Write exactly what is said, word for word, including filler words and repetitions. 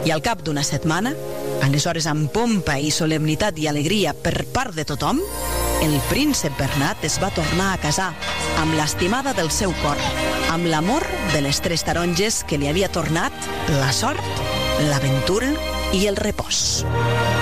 I al cap d'una setmana, aleshores amb pompa i solemnitat i alegria per part de tothom, el príncep Bernat es va tornar a casar amb l'estimada del seu cor, amb l'amor de les tres taronges que li havia tornat la sort, l'aventura i el repòs.